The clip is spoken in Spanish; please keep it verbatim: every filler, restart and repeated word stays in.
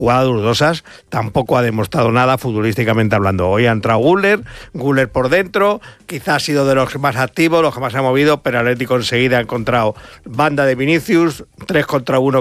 jugadas dudosas, tampoco ha demostrado nada futbolísticamente hablando. Hoy ha entrado Güler, Güler por dentro, quizás ha sido de los más activos, los que más se ha movido, pero Atlético enseguida ha encontrado banda de Vinicius, tres contra uno